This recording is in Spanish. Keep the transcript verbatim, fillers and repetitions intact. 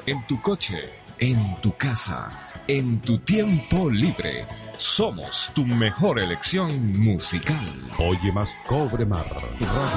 en tu coche, en tu casa, en tu tiempo libre. Somos tu mejor elección musical. Oye más Cobre Mar.